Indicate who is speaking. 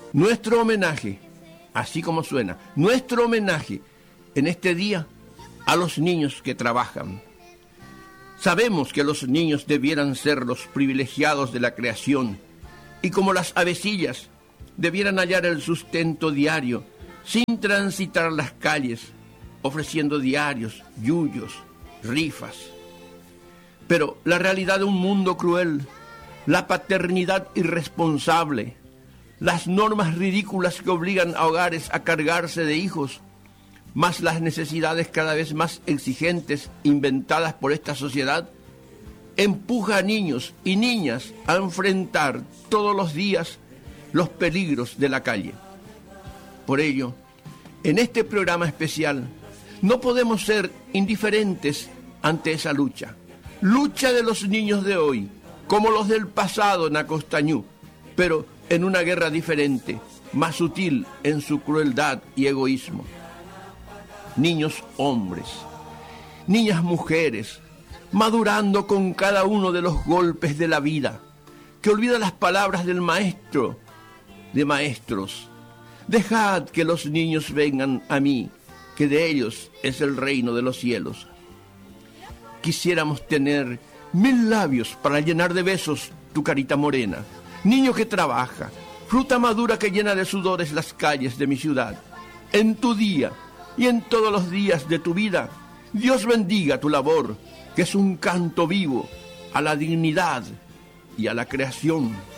Speaker 1: Nuestro homenaje, así como suena, nuestro homenaje en este día a los niños que trabajan. Sabemos que los niños debieran ser los privilegiados de la creación y como las avecillas debieran hallar el sustento diario sin transitar las calles, ofreciendo diarios, yuyos, rifas. Pero la realidad de un mundo cruel, la paternidad irresponsable, las normas ridículas que obligan a hogares a cargarse de hijos, más las necesidades cada vez más exigentes inventadas por esta sociedad, empuja a niños y niñas a enfrentar todos los días los peligros de la calle. Por ello, en este programa especial, no podemos ser indiferentes ante esa lucha. Lucha de los niños de hoy, como los del pasado en Acostañú, pero en una guerra diferente, más sutil en su crueldad y egoísmo. Niños hombres, niñas mujeres, madurando con cada uno de los golpes de la vida, que olvida las palabras del maestro, de maestros. Dejad que los niños vengan a mí, que de ellos es el reino de los cielos. Quisiéramos tener 1000 labios para llenar de besos tu carita morena. Niño que trabaja, fruta madura que llena de sudores las calles de mi ciudad. En tu día y en todos los días de tu vida, Dios bendiga tu labor, que es un canto vivo a la dignidad y a la creación.